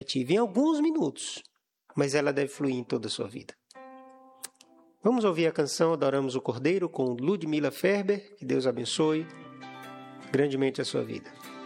efetiva em alguns minutos, mas ela deve fluir em toda a sua vida. Vamos ouvir a canção Adoramos o Cordeiro com Ludmila Ferber. Que Deus abençoe grandemente a sua vida.